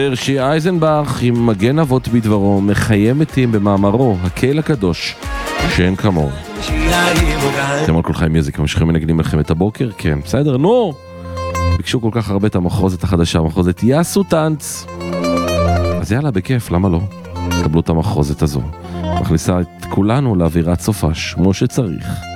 הבוקר שי אייזנבך עם מגן אבות בדברו מחיה מתים במאמרו הקהל הקדוש שאין כמוהו. אתם על כל חיים מיוזיק ממשיכים מנגנים לכם את הבוקר? כן, בסדר, נו! ביקשו כל כך הרבה את המחוזת החדשה, המחוזת יעשו טנץ, אז יאללה, בכיף, למה לא? קבלו את המחוזת הזו, מכניסה את כולנו לאווירת סופש כמו שצריך.